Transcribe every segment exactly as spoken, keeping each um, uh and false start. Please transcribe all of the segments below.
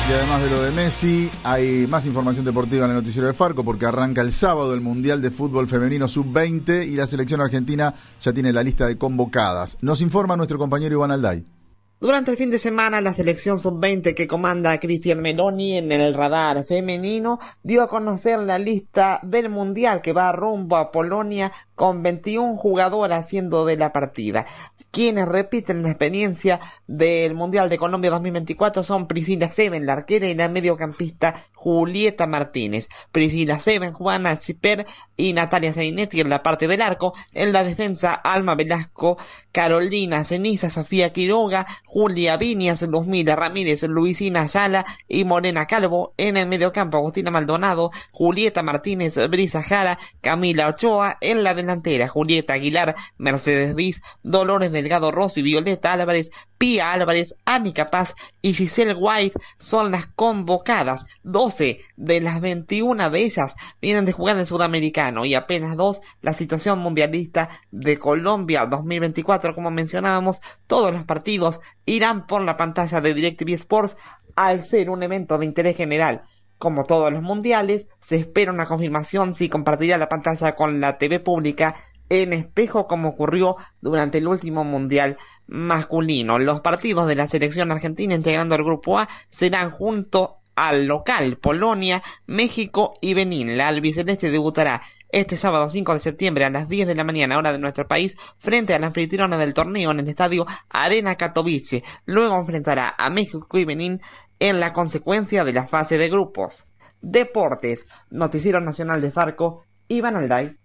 Y además de lo de Messi, hay más información deportiva en el noticiero de Farco porque arranca el sábado el Mundial de Fútbol Femenino sub veinte y la selección argentina ya tiene la lista de convocadas. Nos informa nuestro compañero Iván Alday. Durante el fin de semana, la selección sub veinte que comanda Cristian Meloni en el radar femenino dio a conocer la lista del Mundial que va rumbo a Polonia con veintiuna jugadoras siendo de la partida. Quienes repiten la experiencia del Mundial de Colombia dos mil veinticuatro son Priscila Seven, la arquera, y la mediocampista Julieta Martínez. Priscila Seven, Juana Chiper y Natalia Zainetti en la parte del arco. En la defensa, Alma Velasco, Carolina Ceniza, Sofía Quiroga, Julia Viñas, Luzmila Ramírez, Luisina Ayala y Morena Calvo. En el mediocampo, Agustina Maldonado, Julieta Martínez, Brisa Jara, Camila Ochoa. En la delantera, Julieta Aguilar, Mercedes Viz, Dolores Delgado Rossi, Violeta Álvarez, Pía Álvarez, Anica Paz y Giselle White son las convocadas. doce de las veintiuna de ellas vienen de jugar el sudamericano y apenas dos la situación mundialista de Colombia dos mil veinticuatro. Como mencionábamos, todos los partidos irán por la pantalla de DirecTV Sports al ser un evento de interés general. Como todos los mundiales, se espera una confirmación si compartirá la pantalla con la T V pública en espejo como ocurrió durante el último mundial masculino. Los partidos de la selección argentina integrando el grupo A serán junto al local Polonia, México y Benín. La albiceleste debutará este sábado cinco de septiembre a las diez de la mañana hora de nuestro país frente a la anfitriona del torneo en el estadio Arena Katowice. Luego enfrentará a México y Benín en la consecuencia de la fase de grupos. Deportes, Noticiero Nacional de Farco, Iván Alday.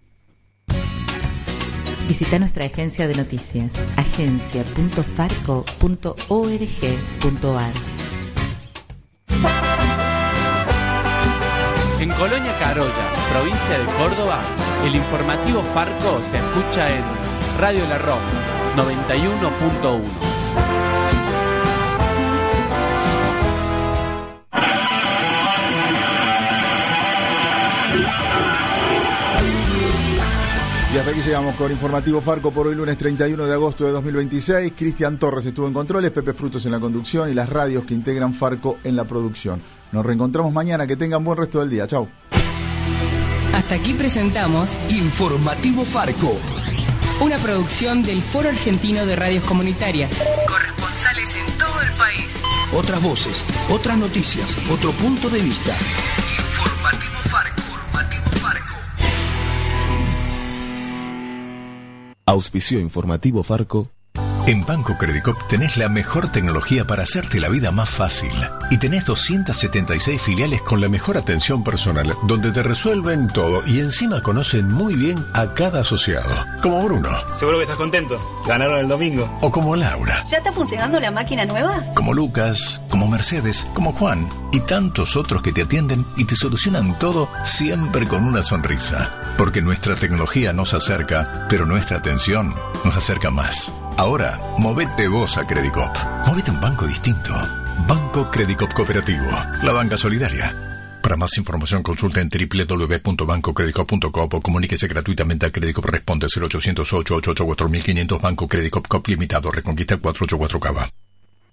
Visita nuestra agencia de noticias, agencia punto farco punto org punto ar. En Colonia Carolla, provincia de Córdoba, el informativo Farco se escucha en Radio La Roca noventa y uno punto uno. Y hasta aquí llegamos con Informativo Farco por hoy lunes treinta y uno de agosto de dos mil veintiséis. Cristian Torres estuvo en controles, Pepe Frutos en la conducción y las radios que integran Farco en la producción. Nos reencontramos mañana, que tengan buen resto del día. Chau. Hasta aquí presentamos Informativo Farco, una producción del Foro Argentino de Radios Comunitarias. Corresponsales en todo el país. Otras voces, otras noticias, otro punto de vista. Informativo Farco. Informativo Farco. Auspicio Informativo Farco. En Banco Credicop tenés la mejor tecnología para hacerte la vida más fácil. Y tenés doscientas setenta y seis filiales con la mejor atención personal, donde te resuelven todo y encima conocen muy bien a cada asociado. Como Bruno. Seguro que estás contento. Ganaron el domingo. O como Laura. ¿Ya está funcionando la máquina nueva? Como Lucas, como Mercedes, como Juan y tantos otros que te atienden y te solucionan todo siempre con una sonrisa. Porque nuestra tecnología nos acerca, pero nuestra atención nos acerca más. Ahora, movete vos a Credicop. Movete a un banco distinto. Banco Credicop Cooperativo. La banca solidaria. Para más información consulta en doble u doble u doble u punto banco credicop punto com o comuníquese gratuitamente a Credicop. Responde cero ochocientos ocho, ochenta y ocho, cuatro mil quinientos. Banco Credicop Cop Limitado. Reconquista cuatrocientos ochenta y cuatro Cava.